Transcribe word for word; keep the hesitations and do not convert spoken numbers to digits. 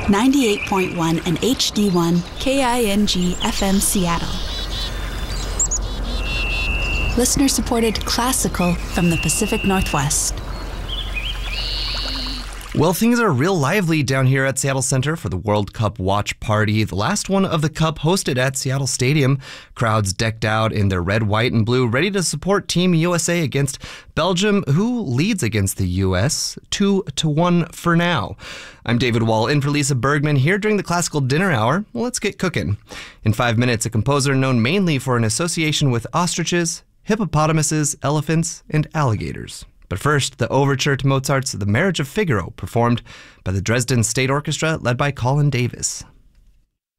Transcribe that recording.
ninety-eight point one and H D one K I N G F M Seattle. Listener-supported classical from the Pacific Northwest. Well, things are real lively down here at Seattle Center for the World Cup watch party, the last one of the Cup hosted at Seattle Stadium. Crowds decked out in their red, white, and blue, ready to support Team U S A against Belgium, who leads against the U S two to one for now. I'm David Wall, in for Lisa Bergman, here during the Classical Dinner Hour. Well, let's get cooking. In five minutes, a composer known mainly for an association with ostriches, hippopotamuses, elephants, and alligators. But first, the overture to Mozart's The Marriage of Figaro, performed by the Dresden State Orchestra, led by Colin Davis.